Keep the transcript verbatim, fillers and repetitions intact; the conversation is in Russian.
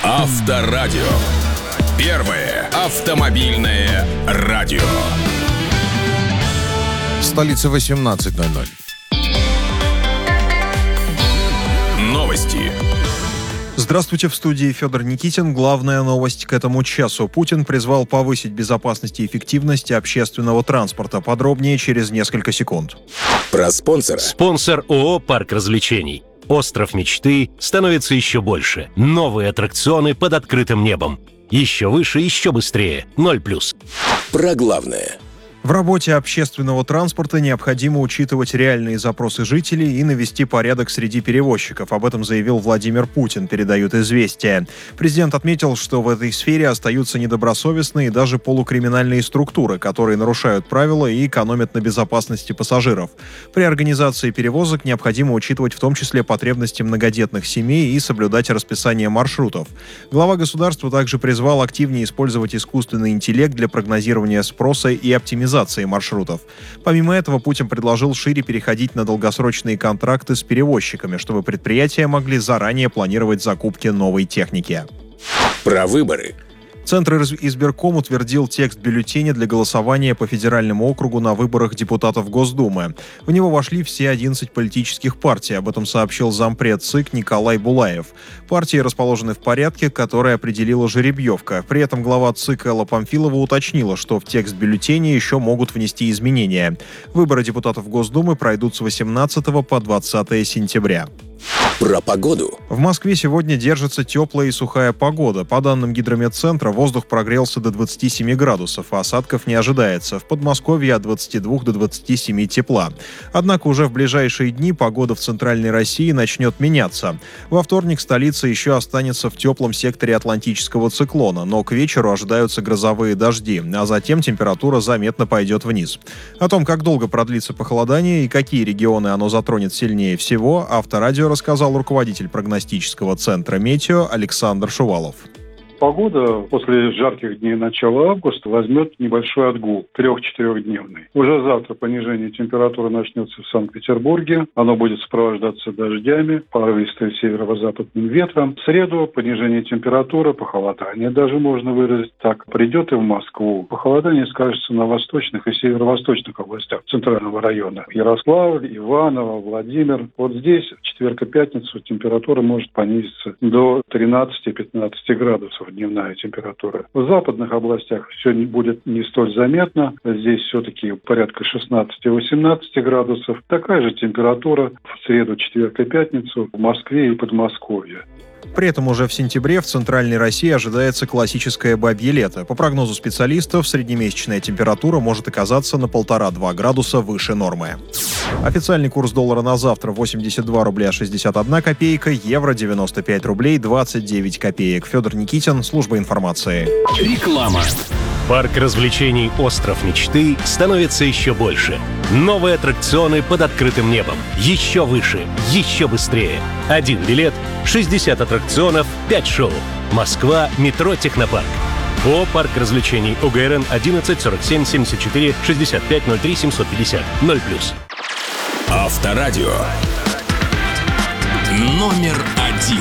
Авторадио. Первое автомобильное радио. Столица восемнадцать ноль ноль. Новости. Здравствуйте, в студии Федор Никитин. Главная новость к этому часу. Путин призвал повысить безопасность и эффективность общественного транспорта. Подробнее через несколько секунд. Про спонсора. Спонсор ООО «Парк развлечений». Остров мечты становится еще больше. Новые аттракционы под открытым небом. Еще выше, еще быстрее. Ноль плюс. Про главное. В работе общественного транспорта необходимо учитывать реальные запросы жителей и навести порядок среди перевозчиков. Об этом заявил Владимир Путин, передают «Известия». Президент отметил, что в этой сфере остаются недобросовестные и даже полукриминальные структуры, которые нарушают правила и экономят на безопасности пассажиров. При организации перевозок необходимо учитывать в том числе потребности многодетных семей и соблюдать расписание маршрутов. Глава государства также призвал активнее использовать искусственный интеллект для прогнозирования спроса и оптимизации маршрутов. Помимо этого, Путин предложил шире переходить на долгосрочные контракты с перевозчиками, чтобы предприятия могли заранее планировать закупки новой техники. Про выборы. Центр избирком утвердил текст бюллетеня для голосования по федеральному округу на выборах депутатов Госдумы. В него вошли все одиннадцать политических партий, об этом сообщил зампред ЦИК Николай Булаев. Партии расположены в порядке, который определила жеребьевка. При этом глава ЦИК Элла Памфилова уточнила, что в текст бюллетеня еще могут внести изменения. Выборы депутатов Госдумы пройдут с восемнадцатого по двадцатое сентября. Про погоду. В Москве сегодня держится теплая и сухая погода. По данным Гидрометцентра, воздух прогрелся до двадцати семи градусов, а осадков не ожидается. В Подмосковье от двадцати двух до двадцати семи тепла. Однако уже в ближайшие дни погода в центральной России начнет меняться. Во вторник столица еще останется в теплом секторе атлантического циклона, но к вечеру ожидаются грозовые дожди, а затем температура заметно пойдет вниз. О том, как долго продлится похолодание и какие регионы оно затронет сильнее всего, Авторадио рассказал руководитель прогностического центра «Метео» Александр Шувалов. Погода после жарких дней начала августа возьмет небольшой отгул, трех-четырехдневный. Уже завтра понижение температуры начнется в Санкт-Петербурге. Оно будет сопровождаться дождями, порывистым северо-западным ветром. В среду понижение температуры, похолодание даже можно выразить так, придет и в Москву. Похолодание скажется на восточных и северо-восточных областях центрального района. Ярославль, Иваново, Владимир. Вот здесь в четверг и пятницу температура может понизиться до тринадцати-пятнадцати градусов. Дневная температура. В западных областях все будет не столь заметно. Здесь все-таки порядка шестнадцати-восемнадцати градусов. Такая же температура в среду, четверг и пятницу в Москве и Подмосковье. При этом уже в сентябре в центральной России ожидается классическое бабье лето. По прогнозу специалистов, среднемесячная температура может оказаться на полтора-два градуса выше нормы. Официальный курс доллара на завтра восемьдесят два рубля шестьдесят одна копейка, евро девяносто пять рублей двадцать девять копеек. Федор Никитин, служба информации. Реклама. Парк развлечений «Остров мечты» становится еще больше. Новые аттракционы под открытым небом. Еще выше, еще быстрее. Один билет, шестьдесят аттракционов, пять шоу. Москва, метро «Технопарк». ООО «Парк развлечений», ОГРН одиннадцать сорок семь семьдесят четыре шестьдесят пять ноль три семьсот пятьдесят. Ноль плюс. Авторадио. Номер один.